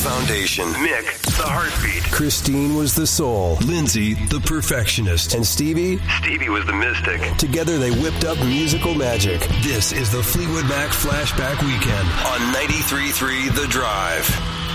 foundation. Mick, the heartbeat. Christine was the soul. Lindsay, the perfectionist. And Stevie was the mystic. Together they whipped up musical magic. This is the Fleetwood Mac Flashback Weekend on 93.3 The Drive.